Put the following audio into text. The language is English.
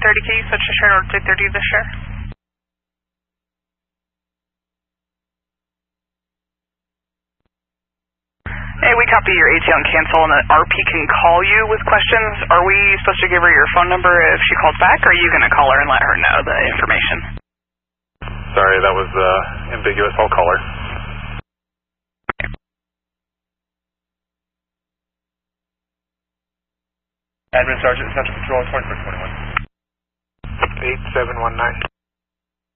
J30, can you switch to share or J30 to share? Hey, we copy your ATL and cancel, and the RP can call you with questions. Are we supposed to give her your phone number if she calls back, or are you going to call her and let her know the information? Sorry, that was ambiguous. I'll call her. Admin Sergeant, Central Patrol, 2421. 8719.